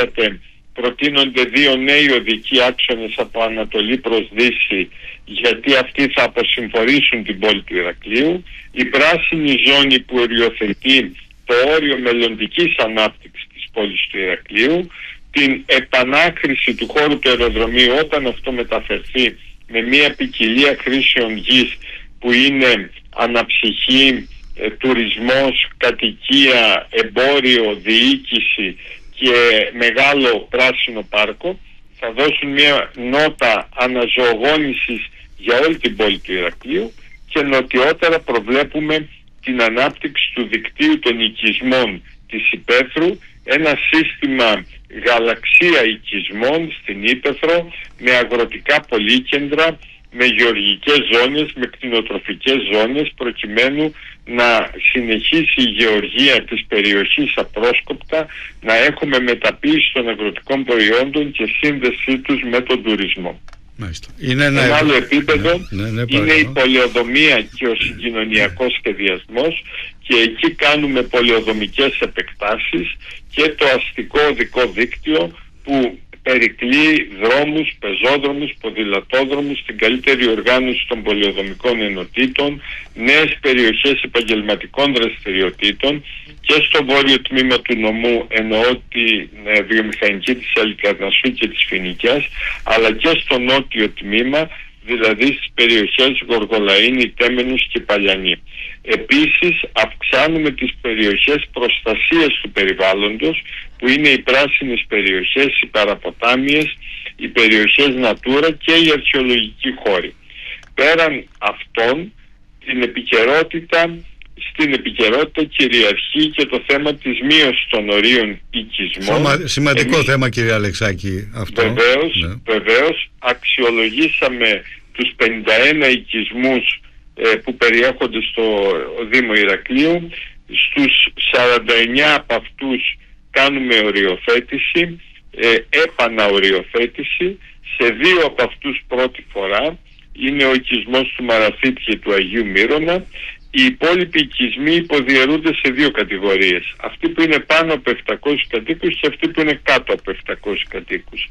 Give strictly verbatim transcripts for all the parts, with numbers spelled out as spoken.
ξέρετε, προτείνονται δύο νέοι οδικοί άξονες από Ανατολή προς Δύση, γιατί αυτοί θα αποσυμφορήσουν την πόλη του Ηρακλείου. Η πράσινη ζώνη που οριοθετεί το όριο μελλοντικής ανάπτυξης της πόλης του Ηρακλείου, την επανάκριση του χώρου του αεροδρομίου όταν αυτό μεταφερθεί με μια ποικιλία χρήσεων γης που είναι αναψυχή, ε, τουρισμός, κατοικία, εμπόριο, διοίκηση και μεγάλο πράσινο πάρκο, θα δώσουν μια νότα αναζωογόνησης για όλη την πόλη του Ηρακλείου. Και νοτιότερα προβλέπουμε την ανάπτυξη του δικτύου των οικισμών της Υπέθρου, ένα σύστημα γαλαξία οικισμών στην Ύπαιθρο με αγροτικά πολύκεντρα, με γεωργικές ζώνες, με κτηνοτροφικές ζώνες, προκειμένου να συνεχίσει η γεωργία της περιοχής απρόσκοπτα, να έχουμε μεταποίηση των αγροτικών προϊόντων και σύνδεσή τους με τον τουρισμό. Είναι ένα, ένα άλλο επίπεδο, ναι, ναι, ναι, είναι η πολεοδομία και ο συγκοινωνιακός σχεδιασμός, και εκεί κάνουμε πολεοδομικές επεκτάσεις και το αστικό οδικό δίκτυο που περικλεί δρόμους, πεζόδρομους, ποδηλατόδρομους, την καλύτερη οργάνωση των πολεοδομικών ενωτήτων, νέες περιοχές επαγγελματικών δραστηριοτήτων και στο βόρειο τμήμα του νομού, εννοώ τη ε, βιομηχανική της Αλικαρνασσού και της Φοινικιάς, αλλά και στο νότιο τμήμα, δηλαδή στις περιοχές Γοργολαΐνη, Τέμενους και Παλιανή. Επίσης αυξάνουμε τις περιοχές προστασίας του περιβάλλοντος, που είναι οι πράσινες περιοχές, οι παραποτάμιες, οι περιοχές Natura και οι αρχαιολογικοί χώροι. Πέραν αυτών, την επικαιρότητα, στην επικαιρότητα κυριαρχεί και το θέμα της μείωσης των ορίων οικισμών. Σωμα, σημαντικό Εμείς, θέμα, κύριε Αλεξάκη, αυτό. Βεβαίως, ναι. βεβαίως αξιολογήσαμε τους πενήντα ένα οικισμούς ε, που περιέχονται στο Δήμο Ηρακλείου. Στους σαράντα εννέα από αυτούς κάνουμε οριοθέτηση, ε, επαναοριοθέτηση. Σε δύο από αυτούς πρώτη φορά, είναι ο οικισμός του Μαραθίτη και του Αγίου Μύρονα. Οι υπόλοιποι οικισμοί υποδιαιρούνται σε δύο κατηγορίες. Αυτοί που είναι πάνω από επτακόσιους κατοίκους και αυτοί που είναι κάτω από επτακόσιους κατοίκους,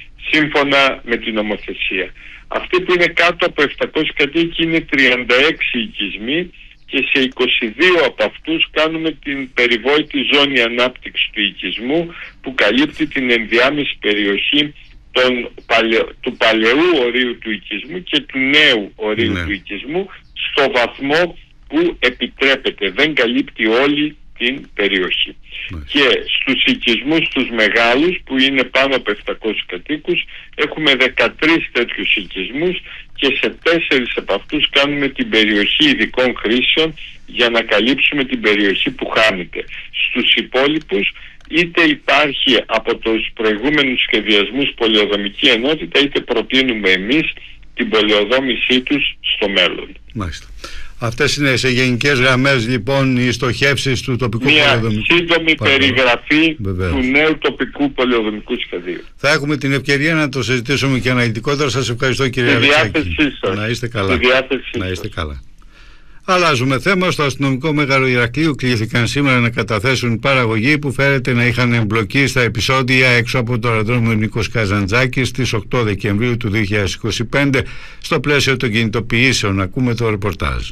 σύμφωνα με την νομοθεσία. Αυτοί που είναι κάτω από επτακόσιους κατοίκους είναι τριάντα έξι οικισμοί, και σε είκοσι δύο από αυτούς κάνουμε την περιβόητη ζώνη ανάπτυξης του οικισμού, που καλύπτει την ενδιάμεση περιοχή των παλαι... του παλαιού ορίου του οικισμού και του νέου ορίου ναι. του οικισμού, στο βαθμό που επιτρέπεται. Δεν καλύπτει όλη την περιοχή. Ναι. Και στους οικισμούς τους μεγάλους, που είναι πάνω από επτακόσιους κατοίκους, έχουμε δεκατρείς τέτοιους οικισμούς, και σε τέσσερις από αυτούς κάνουμε την περιοχή ειδικών χρήσεων για να καλύψουμε την περιοχή που χάνεται. Στους υπόλοιπους είτε υπάρχει από τους προηγούμενους σχεδιασμούς πολεοδομική ενότητα, είτε προτείνουμε εμείς την πολεοδόμησή τους στο μέλλον. Μάλιστα. Αυτές είναι σε γενικές γραμμές λοιπόν οι στοχεύσεις του τοπικού πολεοδομικού. Μια σύντομη περιγραφή Βεβαίως. του νέου τοπικού πολεοδομικού σχεδίου. Θα έχουμε την ευκαιρία να το συζητήσουμε και αναλυτικότερα. Σας ευχαριστώ, κύριε Αλεξάκη. Να είστε καλά. Να είστε καλά. Αλλάζουμε θέμα. Στο αστυνομικό μέγαρο Ηρακλείου κλήθηκαν σήμερα να καταθέσουν παραγωγοί που φέρεται να είχαν εμπλοκή στα επεισόδια έξω από το αεροδρόμιο Νίκος Καζαντζάκης στις οκτώ Δεκεμβρίου του δύο χιλιάδες είκοσι πέντε στο πλαίσιο των κινητοποιήσεων. Ακούμε το ρεπορτάζ.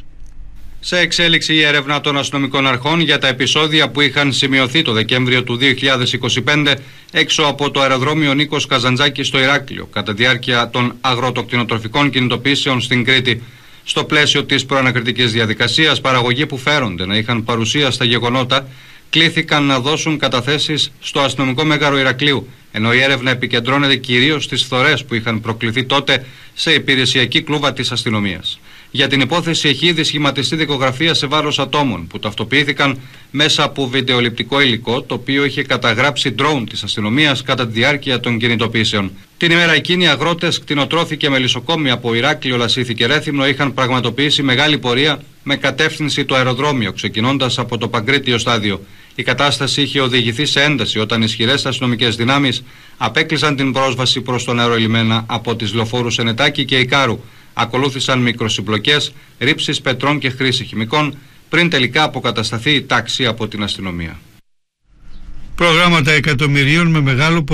Σε εξέλιξη η έρευνα των αστυνομικών αρχών για τα επεισόδια που είχαν σημειωθεί το Δεκέμβριο του δύο χιλιάδες είκοσι πέντε έξω από το αεροδρόμιο Νίκος Καζαντζάκης στο Ηράκλειο, κατά τη διάρκεια των αγροτοκτηνοτροφικών κινητοποιήσεων στην Κρήτη. Στο πλαίσιο της προανακριτικής διαδικασίας, παραγωγοί που φέρονται να είχαν παρουσία στα γεγονότα κλήθηκαν να δώσουν καταθέσεις στο αστυνομικό μέγαρο Ηρακλείου, ενώ η έρευνα επικεντρώνεται κυρίως στις φθορές που είχαν προκληθεί τότε σε υπηρεσιακή κλούβα της αστυνομίας. Για την υπόθεση έχει ήδη σχηματιστεί δικογραφία σε βάρος ατόμων που ταυτοποιήθηκαν μέσα από βιντεοληπτικό υλικό, το οποίο είχε καταγράψει ντρόουν της αστυνομίας κατά τη διάρκεια των κινητοποιήσεων. Την ημέρα εκείνη, αγρότες, κτηνοτρόφοι και μελισσοκόμοι από Ηράκλειο, Λασίθι και Ρέθυμνο είχαν πραγματοποιήσει μεγάλη πορεία με κατεύθυνση το αεροδρόμιο, ξεκινώντας από το Παγκρίτιο στάδιο. Η κατάσταση είχε οδηγηθεί σε ένταση όταν ισχυρές αστυνομικές δυνάμεις απέκλεισαν την πρόσβαση προς τον αερολιμένα από τις λεωφόρους Ενετάκη και Ικάρου. Ακολούθησαν μικροσυμπλοκές, ρήψεις πετρών και χρήση χημικών, πριν τελικά αποκατασταθεί η τάξη από την αστυνομία. Προγράμματα εκατομμυρίων με μεγάλο